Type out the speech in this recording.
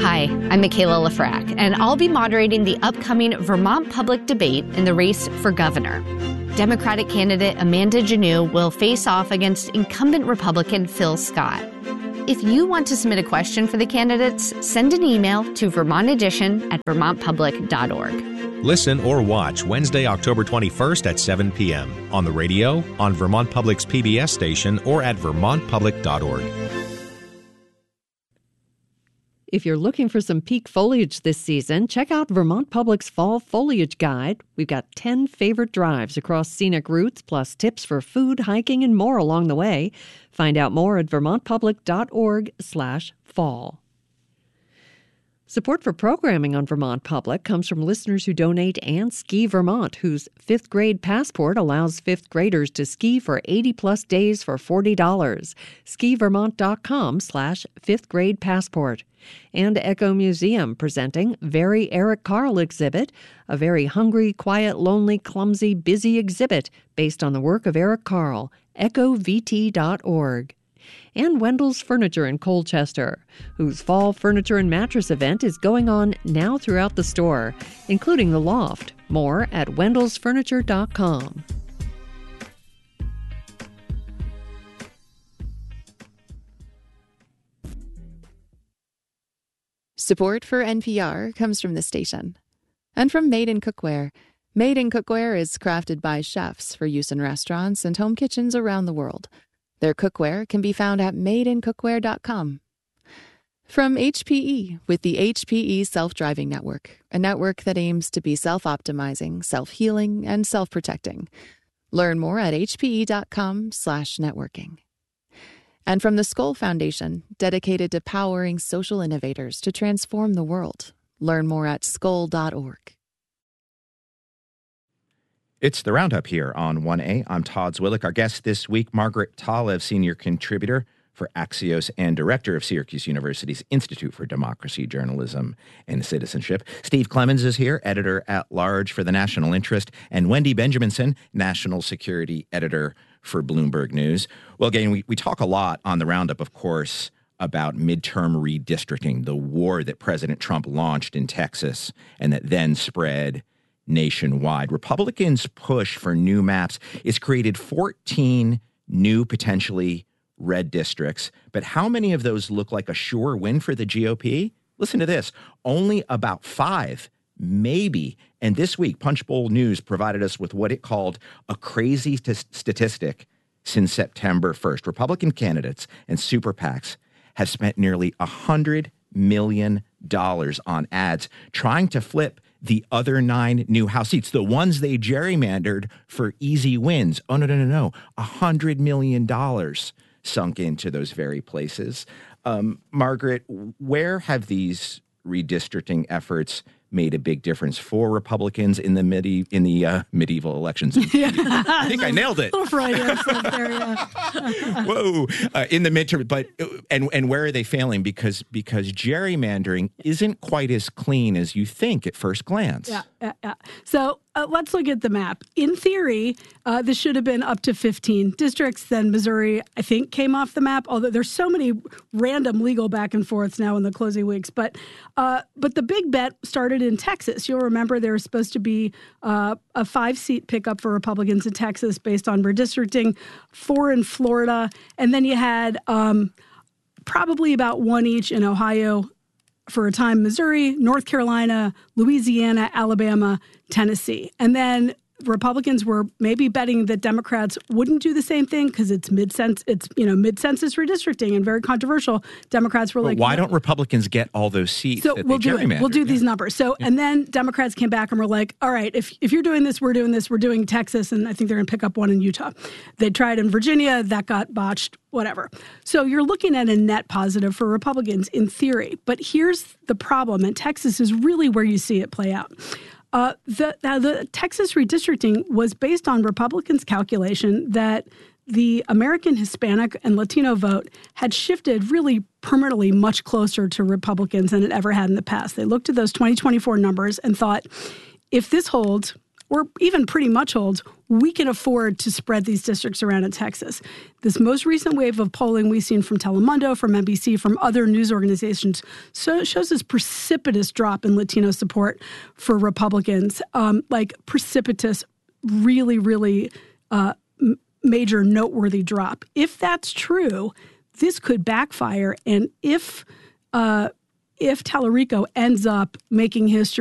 Hi, I'm Michaela Lafrac, and I'll be moderating the upcoming Vermont public debate in the race for governor. Democratic candidate Amanda Janneau will face off against incumbent Republican Phil Scott. If you want to submit a question for the candidates, send an email to vermontedition@vermontpublic.org. Listen or watch Wednesday, October 21st at 7 p.m. on the radio, on Vermont Public's PBS station, or at vermontpublic.org. If you're looking for some peak foliage this season, check out Vermont Public's Fall Foliage Guide. We've got 10 favorite drives across scenic routes, plus tips for food, hiking, and more along the way. Find out more at vermontpublic.org/fall. Support for programming on Vermont Public comes from listeners who donate and Ski Vermont, whose 5th grade passport allows 5th graders to ski for 80-plus days for $40. skivermont.com/5th grade passport. And Echo Museum presenting Very Eric Carle exhibit, a very hungry, quiet, lonely, clumsy, busy exhibit based on the work of Eric Carle, echovt.org. And Wendell's Furniture in Colchester, whose fall furniture and mattress event is going on now throughout the store, including the loft. More at wendellsfurniture.com. Support for NPR comes from the station and from Made in Cookware. Made in Cookware is crafted by chefs for use in restaurants and home kitchens around the world. Their cookware can be found at madeincookware.com. From HPE, with the HPE Self-Driving Network, a network that aims to be self-optimizing, self-healing, and self-protecting. Learn more at hpe.com/networking. And from the Skoll Foundation, dedicated to powering social innovators to transform the world. Learn more at skoll.org. It's the Roundup here on 1A. I'm Todd Zwillich. Our guest this week, Margaret Talev, senior contributor for Axios and director of Syracuse University's Institute for Democracy, Journalism, and Citizenship. Steve Clemons is here, editor-at-large for The National Interest, and Wendy Benjaminson, national security editor for Bloomberg News. Well, again, we talk a lot on the Roundup, of course, about midterm redistricting, the war that President Trump launched in Texas and that then spread nationwide. Republicans' push for new maps has created 14 new potentially red districts. But how many of those look like a sure win for the GOP? Listen to this. Only about 5, maybe. And this week, Punchbowl News provided us with what it called a crazy statistic since September 1st. Republican candidates and super PACs have spent nearly $100 million on ads trying to flip the other 9 new House seats, the ones they gerrymandered for easy wins. Oh, no. $100 million sunk into those very places. Margaret, where have these redistricting efforts made a big difference for Republicans in the medieval elections? I think I nailed it. Little Freudian there, yeah. Whoa, in the midterm, but and where are they failing? Because gerrymandering isn't quite as clean as you think at first glance. Yeah. So let's look at the map. In theory, this should have been up to 15 districts. Then Missouri, I think, came off the map. Although there's so many random legal back and forths now in the closing weeks. But the big bet started in Texas. You'll remember there was supposed to be a 5-seat pickup for Republicans in Texas based on redistricting, 4 in Florida, and then you had probably about 1 each in Ohio for a time, Missouri, North Carolina, Louisiana, Alabama, Tennessee. And then Republicans were maybe betting that Democrats wouldn't do the same thing because it's mid-census redistricting and very controversial. Democrats were why don't Republicans get all those seats? So that we'll they do it. gerrymandered? We'll do these numbers. So and then Democrats came back and were like, all right, if you're doing this, we're doing this. We're doing Texas, and I think they're going to pick up 1 in Utah. They tried in Virginia, that got botched. Whatever. So you're looking at a net positive for Republicans in theory. But here's the problem, and Texas is really where you see it play out. The Texas redistricting was based on Republicans' calculation that the American Hispanic and Latino vote had shifted really permanently much closer to Republicans than it ever had in the past. They looked at those 2024 numbers and thought, if this holds, or even pretty much holds, we can afford to spread these districts around in Texas. This most recent wave of polling we've seen from Telemundo, from NBC, from other news organizations shows this precipitous drop in Latino support for Republicans, like precipitous, really, really major noteworthy drop. If that's true, this could backfire. And if Tallarico ends up making history